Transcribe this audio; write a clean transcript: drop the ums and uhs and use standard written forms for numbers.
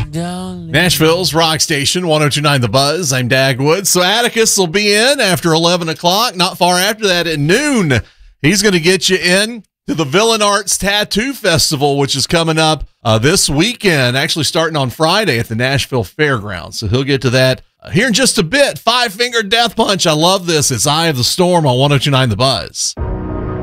darling. Nashville's Rock Station, 102.9 The Buzz. I'm Dagwood. So Atticus will be in after 11 o'clock, not far after that at noon. He's going to get you in to the Villain Arts Tattoo Festival, which is coming up this weekend, actually starting on Friday at the Nashville Fairgrounds. So he'll get to that here in just a bit. Five Finger Death Punch. I love this. It's Eye of the Storm on 102.9 The Buzz.